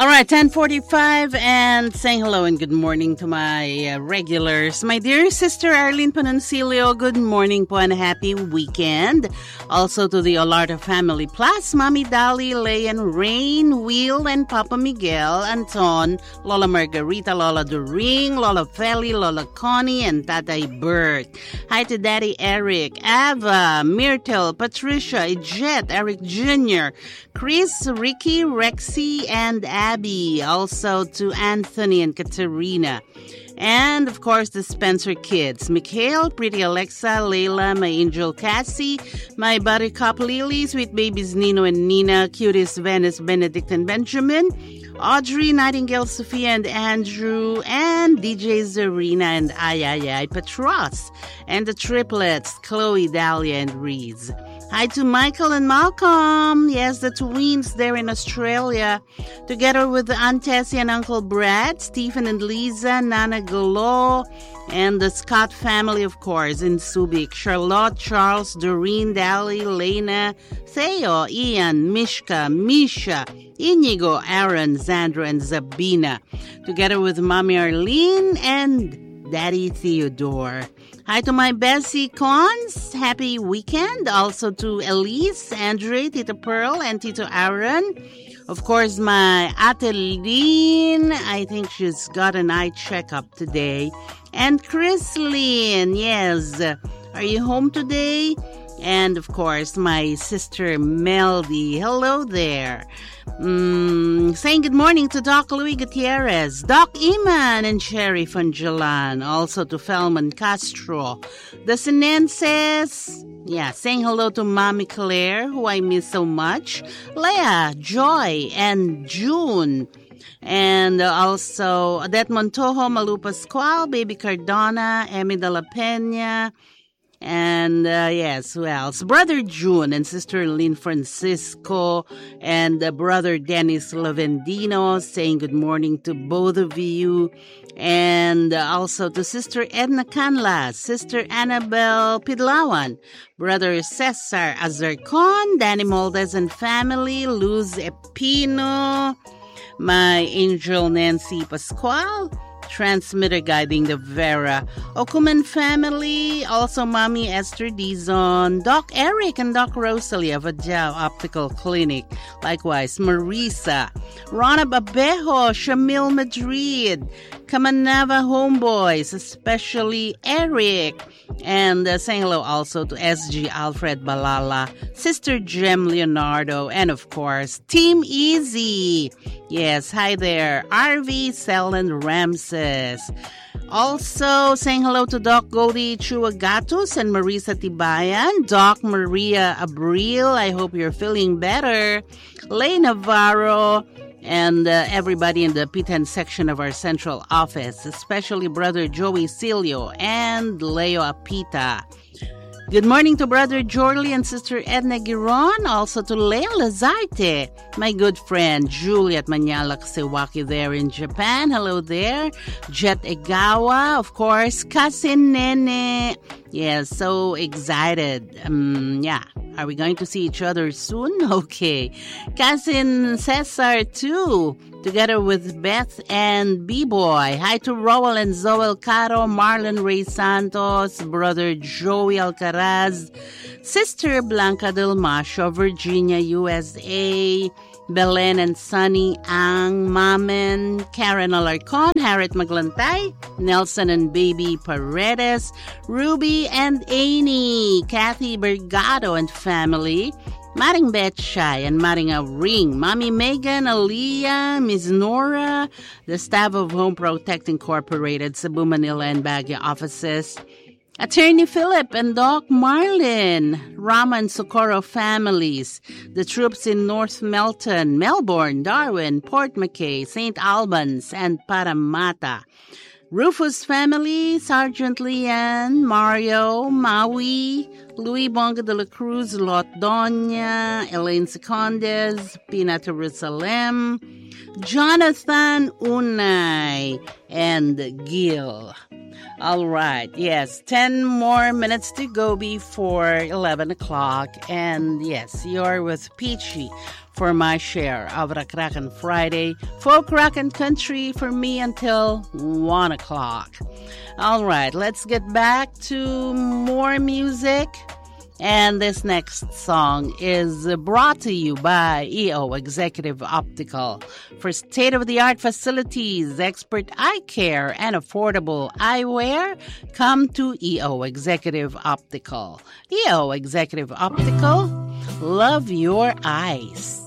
All right, 10:45 and saying hello and good morning to my regulars. My dear sister Arlene Panoncilio, good morning po and happy weekend. Also to the Olarta family plus Mommy Dolly, Leon, Rain, Will, and Papa Miguel, Anton, Lola Margarita, Lola Doring, Lola Feli, Lola Connie, and Tatay Bert. Hi to Daddy Eric, Ava, Myrtle, Patricia, Jet, Eric Jr., Chris, Ricky, Rexy, and Abby. Also to Anthony and Katerina. And, of course, the Spencer kids. Mikhail, Pretty Alexa, Layla, my angel Cassie, my buttercup Lily, sweet babies Nino and Nina, cutest Venice, Benedict and Benjamin, Audrey, Nightingale, Sophia and Andrew, and DJ Zarina and Ayayay Petros, and the triplets, Chloe, Dahlia, and Reese. Hi to Michael and Malcolm. Yes, the twins there in Australia. Together with Aunt Tessie and Uncle Brad, Stephen and Lisa, Nana Galo, and the Scott family, of course, in Subic. Charlotte, Charles, Doreen, Dally, Lena, Theo, Ian, Mishka, Misha, Inigo, Aaron, Zandra, and Zabina. Together with Mommy Arlene and Daddy Theodore. Hi to my Bessie Cons. Happy weekend. Also to Elise, Andre, Tita Pearl, and Tito Aaron. Of course, my Ateline. I think she's got an eye checkup today. And Chrislyn. Yes. Are you home today? And, of course, my sister Meldy. Hello there. Saying good morning to Doc Louis Gutierrez, Doc Iman, and Sherry Fangelan. Also to Felman Castro. The Sinenses. Yeah, saying hello to Mommy Claire, who I miss so much. Leah, Joy, and June. And also Odette Montojo, Malu Pascual, Baby Cardona, Emi de la Peña. And, yes, who else? Brother June and Sister Lynn Francisco and Brother Dennis Lavendino saying good morning to both of you. And also to Sister Edna Canlas, Sister Annabelle Pidlawan, Brother Cesar Azarcon, Danny Moldes and family, Luz Epino, my angel Nancy Pascual, transmitter guiding the Vera Okuman family, also Mommy Esther Dizon, Doc Eric and Doc Rosalie of Adjao Optical Clinic, likewise Marisa, Rona Babejo, Shamil Madrid, Kamanava Homeboys, especially Eric, and saying hello also to SG Alfred Balala, Sister Jem Leonardo, and of course Team Easy. Yes, hi there, RV, Sel, and Ramses. Also, saying hello to Doc Goldie Chuagatus and Marisa Tibayan, Doc Maria Abril, I hope you're feeling better, Lay Navarro, and everybody in the P10 section of our central office, especially Brother Joey Cilio and Leo Apita. Good morning to Brother Jorley and Sister Edna Giron, also to Lea Lazarte, my good friend Juliet Manyala Kasewaki there in Japan. Hello there. Jet Egawa, of course, Cousin Nene. Yeah, so excited. Yeah. Are we going to see each other soon? Okay. Cousin Cesar too, together with Beth and B-Boy. Hi to Rowell and Zoel Caro, Marlon Ray Santos, Brother Joey Alcaraz, Sister Blanca Del Macho, Virginia, USA, Belen and Sunny Ang, Mamen, Karen Alarcon, Harriet Maglantay, Nelson and Baby Paredes, Ruby and Amy, Kathy Bergado and family, Maring Betchay and Maring Ring, Mommy Megan, Aliyah, Miss Nora, the staff of Home Protect Incorporated, Cebu, Manila, and Baguio offices, Attorney Philip and Doc Marlin, Rama and Socorro families, the troops in North Melton, Melbourne, Darwin, Port McKay, St. Albans, and Parramatta. Rufus family, Sergeant Leanne, Mario, Maui, Louis Bonga de la Cruz, Lot Doña, Elaine Secondes, Pina Jerusalem, Jonathan Unay, and Gil. All right, yes, 10 more minutes to go before 11 o'clock. And yes, you're with Peachy for my share of Rock and Friday, folk rock and country for me until 1 o'clock. All right, let's get back to more music. And this next song is brought to you by EO Executive Optical. For state-of-the-art facilities, expert eye care, and affordable eyewear, come to EO Executive Optical. EO Executive Optical, love your eyes.